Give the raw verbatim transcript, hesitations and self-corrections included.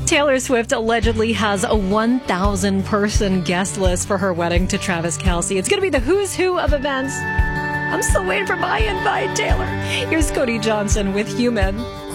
Taylor Swift allegedly has a one thousand person guest list for her wedding to Travis Kelce. It's going to be the who's who of events. I'm still waiting for my invite, Taylor. Here's Cody Johnson with Human.